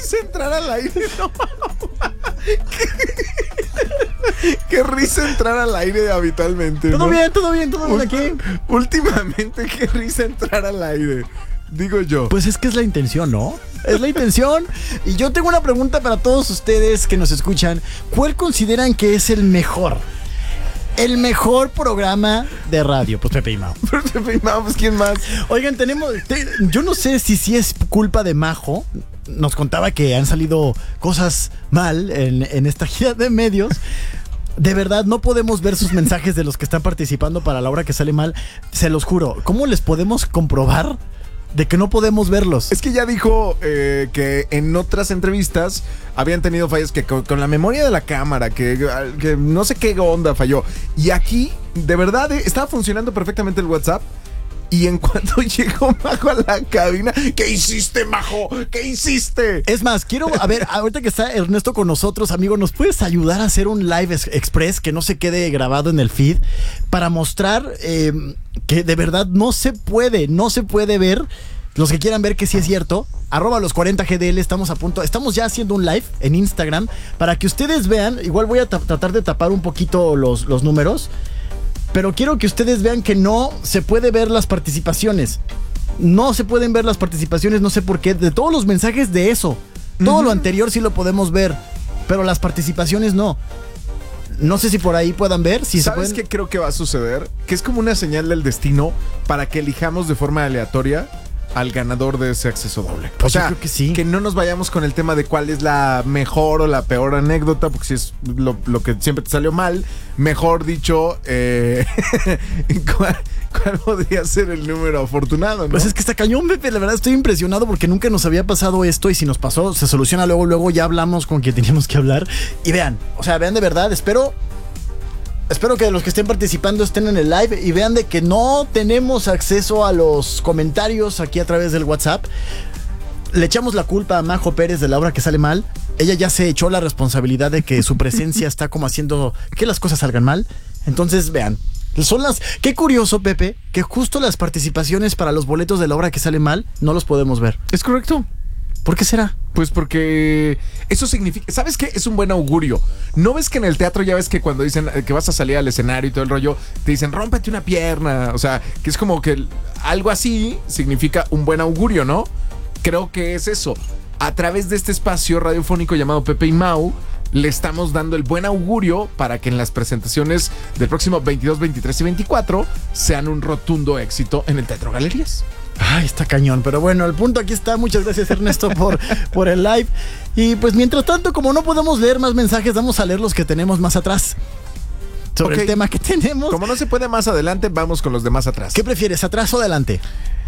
risa entrar al aire. No. Qué risa entrar al aire habitualmente. Todo ¿no? bien aquí. Últimamente, qué risa entrar al aire. Digo yo. Pues es que es la intención, ¿no? Es la intención. Y yo tengo una pregunta para todos ustedes que nos escuchan. ¿Cuál consideran que es el mejor? El mejor programa de radio. Pues Pepe y Mau. Pepe y Mau, pues ¿quién más? Oigan, yo no sé si es culpa de Majo. Nos contaba que han salido cosas mal en esta gira de medios. De verdad, no podemos ver sus mensajes de los que están participando para la hora que sale mal. Se los juro. ¿Cómo les podemos comprobar de que no podemos verlos? Es que ya dijo que en otras entrevistas habían tenido fallas que con la memoria de la cámara, que no sé qué onda falló. Y aquí, de verdad, estaba funcionando perfectamente el WhatsApp. Y en cuanto llegó Majo a la cabina, ¿qué hiciste, Majo? ¿Qué hiciste? Es más, a ver, ahorita que está Ernesto con nosotros, amigo, ¿nos puedes ayudar a hacer un live express que no se quede grabado en el feed para mostrar que de verdad no se puede ver? Los que quieran ver que sí es cierto, @los 40GDL, estamos ya haciendo un live en Instagram para que ustedes vean. Igual voy a tratar de tapar un poquito los números, pero quiero que ustedes vean que no se puede ver las participaciones. No se pueden ver las participaciones, no sé por qué. De todos los mensajes de eso, todo lo anterior sí lo podemos ver, pero las participaciones no. No sé si por ahí puedan ver. Si ¿Sabes qué creo que va a suceder? Que es como una señal del destino para que elijamos de forma aleatoria al ganador de ese acceso doble. Pues o sea, yo creo que sí. Que no nos vayamos con el tema de cuál es la mejor o la peor anécdota, porque si es lo que siempre te salió mal, mejor dicho, ¿cuál podría ser el número afortunado, ¿no? Pues es que está cañón, Pepe. La verdad estoy impresionado porque nunca nos había pasado esto, y si nos pasó, se soluciona luego ya hablamos con quien teníamos que hablar. Y vean de verdad, espero que los que estén participando estén en el live y vean de que no tenemos acceso a los comentarios aquí a través del WhatsApp. Le echamos la culpa a Majo Pérez de la hora que sale mal. Ella ya se echó la responsabilidad de que su presencia está como haciendo que las cosas salgan mal. Entonces, vean. Qué curioso, Pepe, que justo las participaciones para los boletos de la hora que sale mal no los podemos ver. Es correcto. ¿Por qué será? Pues porque eso significa... ¿Sabes qué? Es un buen augurio. ¿No ves que en el teatro ya ves que cuando dicen que vas a salir al escenario y todo el rollo, te dicen, rómpete una pierna? O sea, que es como que algo así significa un buen augurio, ¿no? Creo que es eso. A través de este espacio radiofónico llamado Pepe y Mau, le estamos dando el buen augurio para que en las presentaciones del próximo 22, 23 y 24 sean un rotundo éxito en el Teatro Galerías. Ay, está cañón, pero bueno, el punto aquí está. Muchas gracias, Ernesto, por el live. Y pues mientras tanto, como no podemos leer más mensajes, vamos a leer los que tenemos más atrás sobre el tema que tenemos. Como no se puede más adelante, vamos con los de más atrás. ¿Qué prefieres, atrás o adelante?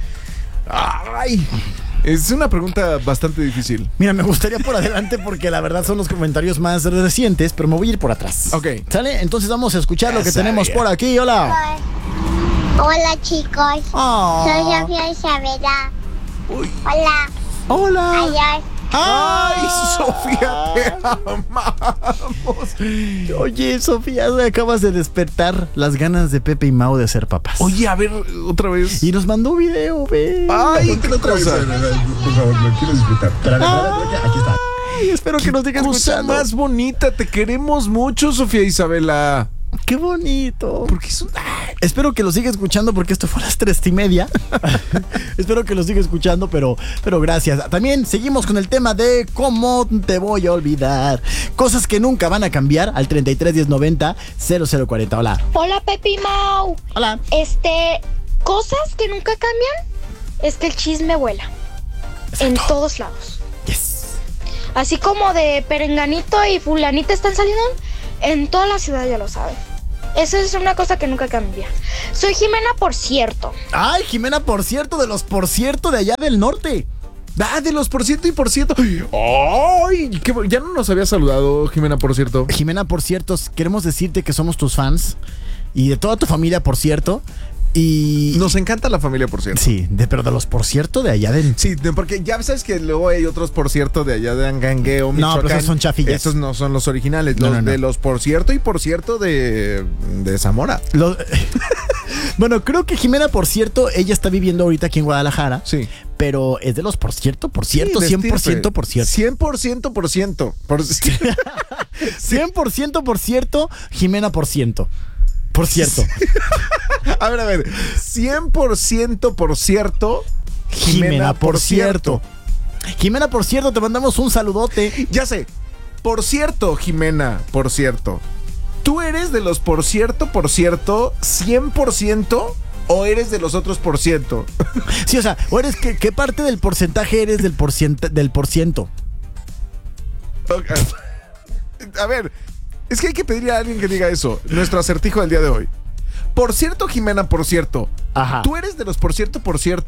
Ay, es una pregunta bastante difícil. Mira, me gustaría por adelante porque la verdad son los comentarios más recientes, pero me voy a ir por atrás. Ok. ¿Sale? Entonces vamos a escuchar lo que tenemos por aquí. Hola. Hola, chicos. Oh. Soy Sofía Isabela. Uy. Hola. Hola. Ayer. ¡Ay, Sofía, te amamos! Oye, Sofía, acabas de despertar las ganas de Pepe y Mau de ser papás. Oye, a ver, otra vez. Y nos mandó un video, ve. ¡Ay, qué cosa! Por favor, lo quiero disfrutar. Aquí está. Ay, espero que nos digas Cosa escuchando. más bonita, te queremos mucho, Sofía Isabela. ¡Qué bonito! Porque es un... Espero que lo siga escuchando porque esto fue a las 3:30. Espero que lo siga escuchando, pero gracias. También seguimos con el tema de cómo te voy a olvidar. Cosas que nunca van a cambiar al 33 10 90 0040. Hola. Hola, Pepe y Mau. Hola. Cosas que nunca cambian es que el chisme vuela. Exacto. En todos lados. Yes. Así como de Perenganito y Fulanita están saliendo, en toda la ciudad ya lo saben. Esa es una cosa que nunca cambia. Soy Jimena, por cierto. Ay, Jimena, por cierto, de los por cierto de allá del norte. Ah, de los por ciento y por ciento. ¡Ay! Ya no nos había saludado, Jimena, por cierto. Jimena, por cierto, queremos decirte que somos tus fans y de toda tu familia, por cierto. Y nos encanta la familia, por cierto. Sí, pero de los por cierto de allá del... Sí, porque ya sabes que luego hay otros por cierto de allá de Angangueo, Michoacán. No, pero esos son chafillas. Esos no son los originales. Los No. de los por cierto y por cierto de Zamora. Bueno, creo que Jimena, por cierto, ella está viviendo ahorita aquí en Guadalajara. Sí. Pero es de los por cierto, Sí, de 100% por cierto. 100% por ciento. 100% por cierto, Jimena por ciento. Por cierto. A ver. 100% por cierto. Jimena por cierto. Jimena, por cierto, te mandamos un saludote. Ya sé. Por cierto, Jimena, por cierto. ¿Tú eres de los por cierto, 100% o eres de los otros por ciento? Sí, o sea, o eres ¿qué parte del porcentaje eres del por ciento? Ok. A ver, es que hay que pedirle a alguien que diga eso. Nuestro acertijo del día de hoy. Por cierto, Jimena, por cierto. Ajá. ¿Tú eres de los por cierto,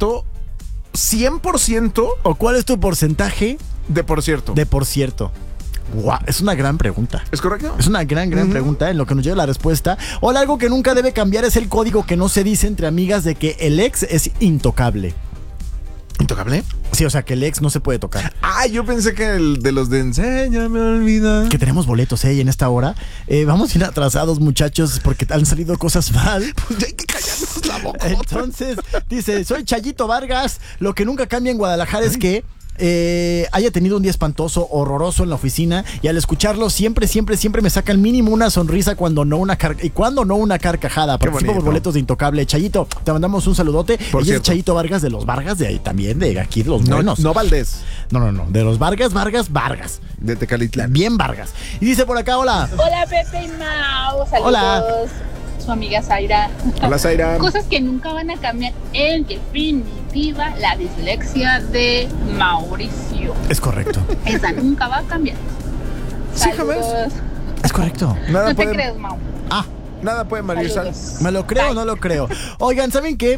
100% ¿O cuál es tu porcentaje de por cierto? de por cierto? Guau, es una gran pregunta. ¿Es correcto? Es una gran pregunta en lo que nos llega la respuesta. Hola, algo que nunca debe cambiar es el código que no se dice entre amigas de que el ex es intocable. ¿Intocable? Sí, o sea, que el ex no se puede tocar. Ah, yo pensé que el de los de enséñame a olvidar. Que tenemos boletos, y en esta hora. Vamos a ir atrasados, muchachos, porque han salido cosas mal. Pues ya hay que callarnos la boca. Entonces, dice, soy Chayito Vargas. Lo que nunca cambia en Guadalajara es que haya tenido un día espantoso, horroroso en la oficina, y al escucharlo siempre me saca al mínimo una sonrisa cuando no una carcajada. Participo por boletos de Intocable. Chayito, te mandamos un saludote. Ella es Chayito Vargas, de los Vargas, de ahí también, de aquí, de los buenos. No Valdés. No, de los Vargas. De Tecalitlán. Bien Vargas. Y dice por acá, hola. Hola Pepe y Mau, saludos. Hola. Su amiga Zaira. Hola, Zaira. Cosas que nunca van a cambiar. En definitiva, la dislexia de Mauricio. Es correcto. Esa nunca va a cambiar. Sí, Saludos. jamás. Es correcto. Nada No te puede, crees, Mau. Ah, nada puede María Sal. Saludos. ¿me lo creo o no lo creo? Oigan, ¿saben qué?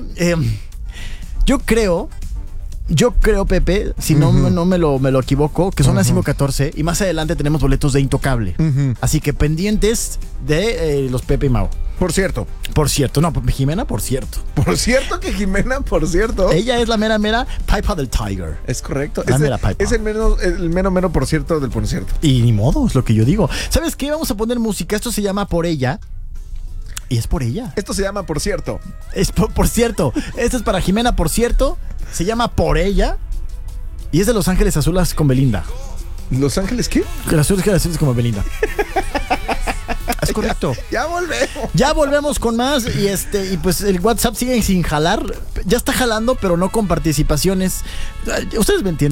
Yo creo, Pepe, si no me lo equivoco, que son las 5:14 y más adelante tenemos boletos de Intocable. Así que pendientes de los Pepe y Mau. Por cierto. Por cierto, no, Jimena, por cierto. Por cierto que Jimena, por cierto. Ella es la mera Pipa del Tiger. Es correcto. La Es, mera pipa. es el mero por cierto del por cierto. Y ni modo, es lo que yo digo. ¿Sabes qué? Vamos a poner música. Esto se llama Por Ella. Y es por ella. Esto se llama por cierto. Es por cierto. Esto es para Jimena, por cierto. Se llama Por Ella. Y es de Los Ángeles Azules con Belinda. ¿Los Ángeles qué? Los Ángeles Azules como Belinda. Es correcto. Ya volvemos. Ya volvemos con más. Y pues el WhatsApp sigue sin jalar. Ya está jalando, pero no con participaciones. Ustedes me entienden.